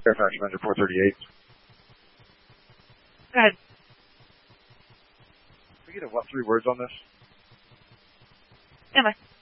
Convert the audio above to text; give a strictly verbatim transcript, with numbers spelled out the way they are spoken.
Fairfax Messenger four thirty-eight. Go ahead. Can we get a what three words on this? Am I?